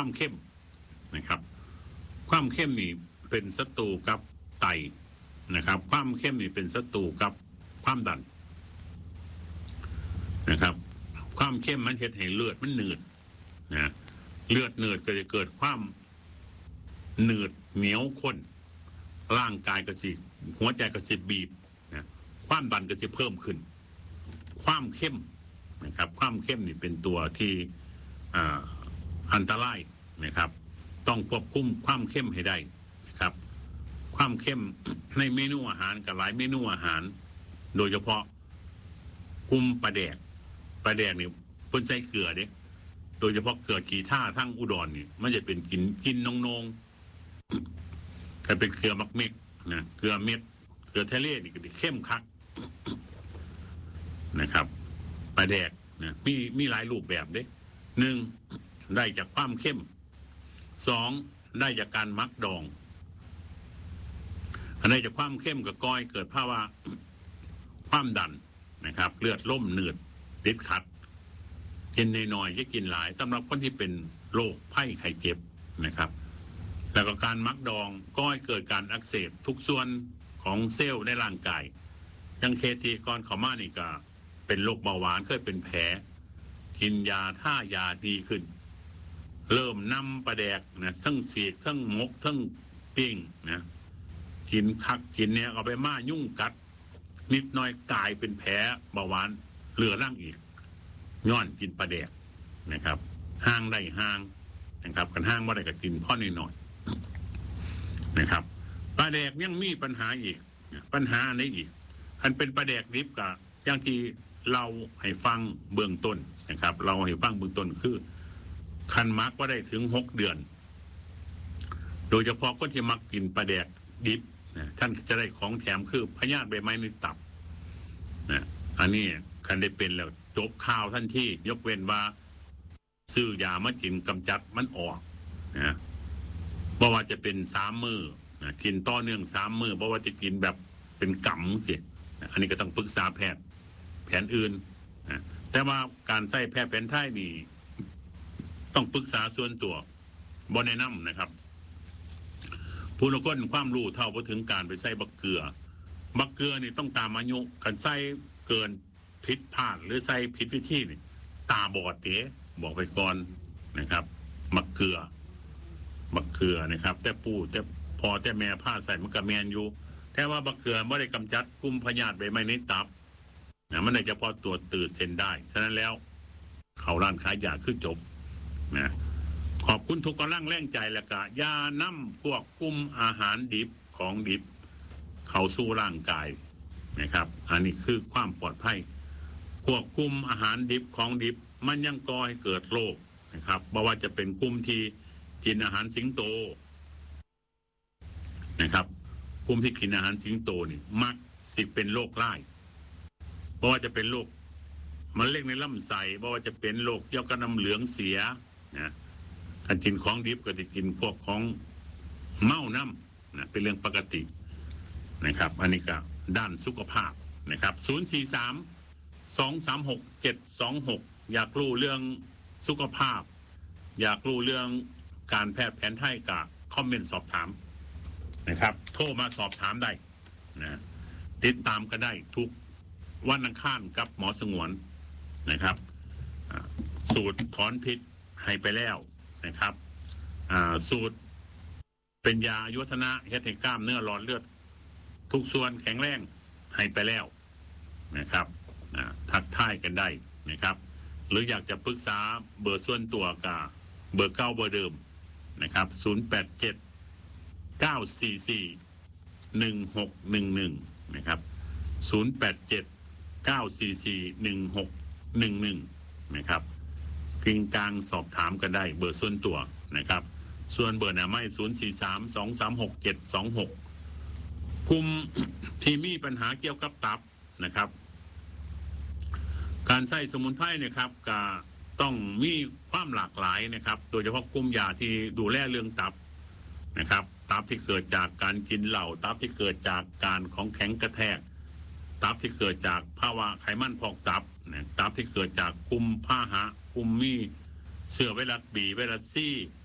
ความเข้มนะครับความเข้มนี่เป็นศัตรูกับไตนะครับความเข้มนี่เป็นศัตรูกับความดันนะครับความเข้มมันเฮ็ดให้เลือดมันหนืดนะเลือดหนืดก็จะเกิดความหนืดเหนียวข้นร่างกายก็สิหัวใจก็สิบีบนะความดันก็สิเพิ่มขึ้นความเข้มนะครับความเข้มนี่เป็นตัวที่อันตรายนะครับต้องควบคุมความเข้มให้ได้นะครับความเข้มในเมนูอาหารกับหลายเมนูอาหารโดยเฉพาะกลุ่มปลาแดกนี่เพิ่นใส่เกลือเด้โดยเฉพาะเกลือขีท่าทั้งอุดรนี่มันจะเป็นกินนงๆก็เป็นเกลือมักเม็กนะเกลือเม็ดเกลือทะเลนี่ก็เข้มคักนะครับปลาแดกนะมีหลายรูปแบบเด้1ได้จากความเข้ม2ได้จากการมักดองอันได้จากความเข้มกับก้อยเกิดภาวะความดันนะครับเลือดล่มหนืดติดขัดกินน้อยๆอย่ากินหลายสำหรับคนที่เป็นโรคไข้ไข้เจ็บนะครับแล้วก็การมักดองก้อยเกิดการอักเสบทุกส่วนของเซลล์ในร่างกายยังเคทีก่อนเขามานี่ก็เป็นโรคเบาหวานเคยเป็นแผลกินยาท่ายาดีขึ้นเริ่มนำปลาแดกนะทั้งเสียกทั้งมกทั้งปิ้งนะกินคักกินเนี่ยเอาไปม่ายุ่งกัดนิดหน่อยกลายเป็นแผลเบาหวานเหลือร่างอีกย้อนกินปลาแดกนะครับห้างได้ห้างนะครับกันห้างว่าได้ก็กินพ่อหน่อยๆนะครับปลาแดกยังมีปัญหาอีกปัญหาอะไรอีกคันเป็นปลาแดกดิบกับอย่างที่เราให้ฟังเบื้องต้นนะครับเราให้ฟังเบื้องต้นคือคันมักว่าได้ถึง6 เดือนโดยเฉพาะคนที่มักกินปลาแดกดิบนะท่านจะได้ของแถมคือพยาธิใบไม้ในตับนะอันนี้คันได้เป็นแล้วจบข่าวท่านที่ยกเว้นว่าซื้อยามากินกำจัดมันออกนะเพราะว่าจะเป็น3 มื้อนะกินต่อเนื่อง3 มื้อเพราะว่าจะกินแบบเป็นกำสิอันนี้ก็ต้องปรึกษาแพทย์แผนอื่นนะแต่ว่าการใช้แพทย์แผนไทยนี่ต้องปรึกษาส่วนตัวบ่แนะนำนะครับผู้ละคนความรู้เท่าพอถึงการไปใส่บักเกลือนี่ต้องตามอายุกันใส่เกินผิดพลาดหรือใส่ผิดวิธีนี่ตาบอดเด้บอกไปก่อนนะครับบักเกลือนะครับแต่ปู่แต่พอแต่แม่ผ้าใส่มันก็แมนอยู่แต่ว่าบักเกลือไม่ได้กำจัดกลุ่มพยาธิใบไม้ในตับนะมันได้เฉพาะตัวตืดเส้นได้ฉะนั้นแล้วเขาร้านขายยาคือจบนะขอบคุณทุกกำลังแรงใจและก็ยานำพวกกลุ่มอาหารดิบของดิบเข้าสู่ร่างกายนะครับอันนี้คือความปลอดภัยพวกกลุ่มอาหารดิบของดิบมันยังก่อให้เกิดโรคนะครับเพราะว่าจะเป็นกลุ่มที่กินอาหารสิงโตนะครับกลุ่มที่กินอาหารสิงโตนี่มักสิเป็นโรคร้ายเพราะว่าจะเป็นโรคมะเร็งในลำไส้เพราะว่าจะเป็นโรคเกี่ยวกับน้ำเหลืองเสียนะการกินของดิบก็จะกินพวกของเมาน้ำนะเป็นเรื่องปกตินะครับอันนี้ก็ด้านสุขภาพนะครับ043-236-726อยากรู้เรื่องสุขภาพอยากรู้เรื่องการแพทย์แผนไทยกับคอมเมนต์สอบถามนะครับโทรมาสอบถามได้นะติดตามก็ได้ทุกวันอังคารกับหมอสงวนนะครับสูตรถอนพิษให้ไปแล้วนะครับสูตรเป็นยาอายุวัฒนะเฮ็ดให้กล้ามเนื้อหลอดเลือดทุกส่วนแข็งแรงให้ไปแล้วนะครับทักทายกันได้นะครับหรืออยากจะปรึกษาเบอร์ส่วนตัวกับเบอร์เก้าเบอร์เดิมนะครับ087-944-1611นะครับ087-944-1611นะครับกริงกลางสอบถามกันได้เบอร์ส่วนตัวนะครับส่วนเบอร์หน้าไม้043-236-726กลุ่มที่มีปัญหาเกี่ยวกับตับนะครับการใช้สมุนไพรนะครับก็ต้องมีความหลากหลายนะครับโดยเฉพาะกลุ่มยาที่ดูแลเรื่องตับนะครับตับที่เกิดจากการกินเหล้าตับที่เกิดจากการของแข็งกระแทกตับที่เกิดจากภาวะไขมันพอกตับตับที่เกิดจากกลุ่มพาหะกลุ่มมีเชื้อไวรัสบีไวรัสซี